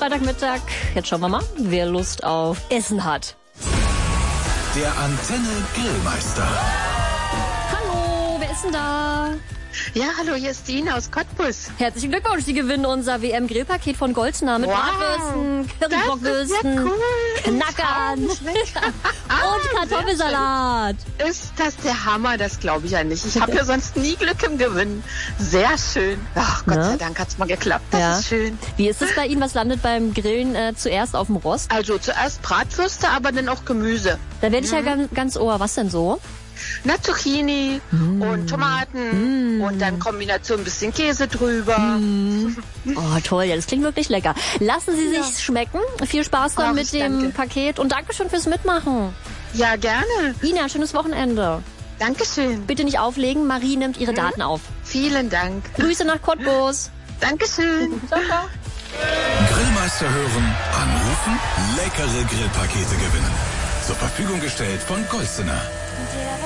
Freitagmittag. Jetzt schauen wir mal, wer Lust auf Essen hat. Der Antenne Grillmeister. Hallo, wer ist denn da? Ja, hallo, hier ist Dina aus Cottbus. Herzlichen Glückwunsch, Sie gewinnen unser WM-Grillpaket von Goldsner mit Bratwürsten, Currywurstwürsten, ja cool. Knackern und Kartoffelsalat. Ist das der Hammer? Das glaube ich ja nicht. Ich habe ja sonst nie Glück im Gewinn. Sehr schön. Ach, Gott sei Dank hat's mal geklappt. Das ist schön. Wie ist es bei Ihnen? Was landet beim Grillen zuerst auf dem Rost? Also zuerst Bratwürste, aber dann auch Gemüse. Da werde ich ja ganz ohr. Was denn so? Na, Zucchini und Tomaten und dann Kombination ein bisschen Käse drüber. Oh, toll. Ja, das klingt wirklich lecker. Lassen Sie sich schmecken. Viel Spaß dann mit dem Paket und Dankeschön fürs Mitmachen. Ja, gerne. Ina, schönes Wochenende. Dankeschön. Bitte nicht auflegen. Marie nimmt Ihre Daten auf. Vielen Dank. Grüße nach Cottbus. Dankeschön. Ciao, ciao. Grillmeister hören, anrufen, leckere Grillpakete gewinnen. Zur Verfügung gestellt von Goldsner.